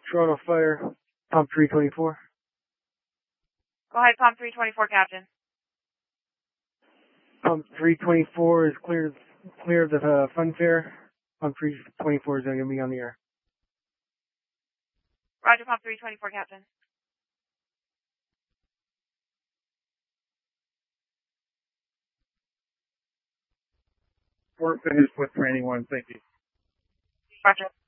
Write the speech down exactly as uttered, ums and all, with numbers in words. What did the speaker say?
Toronto Fire, pump three twenty-four. Go ahead, pump three twenty-four, Captain. Pump three twenty-four is clear, clear of the uh, funfair. Pump three twenty-four is going to be on the air. Roger, pump three twenty-four, Captain. We're finished with training one, thank you. Roger.